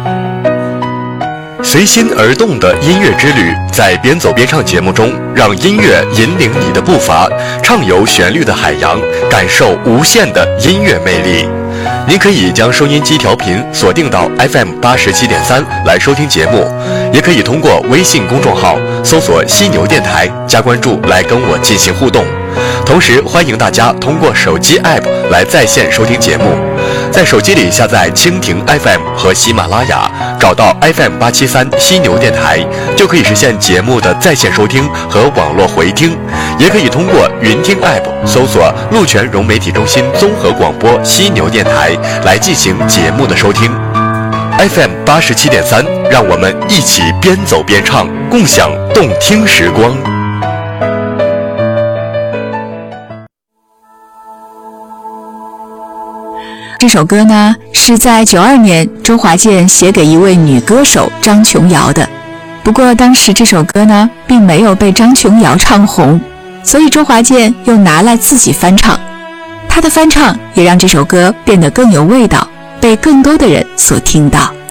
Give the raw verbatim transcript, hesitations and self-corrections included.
随心而动的音乐之旅，在边走边唱节目中，让音乐引领你的步伐，畅游旋律的海洋，感受无限的音乐魅力。您可以将收音机调频锁定到 F M 八十七点三来收听节目，也可以通过微信公众号搜索犀牛电台加关注来跟我进行互动。同时欢迎大家通过手机 App 来在线收听节目，在手机里下载蜻蜓 F M 和喜马拉雅，找到 F M 八七三犀牛电台，就可以实现节目的在线收听和网络回听。也可以通过云听 App 搜索鹿泉融媒体中心综合广播犀牛电台来进行节目的收听。 F M 八十七点三，让我们一起边走边唱，共享动听时光。 这首歌呢，是在九二年周华健写给一位女歌手张琼瑶的。不过当时这首歌呢，并没有被张琼瑶唱红，所以周华健又拿来自己翻唱。他的翻唱也让这首歌变得更有味道，被更多的人所听到。